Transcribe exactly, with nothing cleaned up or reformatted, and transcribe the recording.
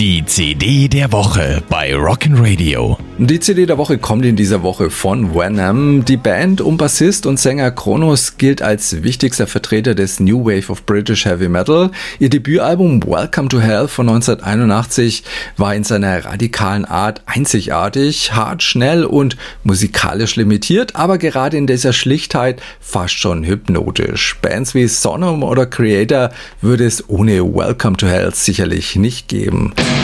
Die C D der Woche bei Rock'n'Radio. Die C D der Woche kommt in dieser Woche von Venom. Die Band um Bassist und Sänger Kronos gilt als wichtigster Vertreter des New Wave of British Heavy Metal. Ihr Debütalbum Welcome to Hell von neunzehnhunderteinundachtzig war in seiner radikalen Art einzigartig, hart, schnell und musikalisch limitiert, aber gerade in dieser Schlichtheit fast schon hypnotisch. Bands wie Sonom oder Creator würde es ohne Welcome to Hell sicherlich nicht geben.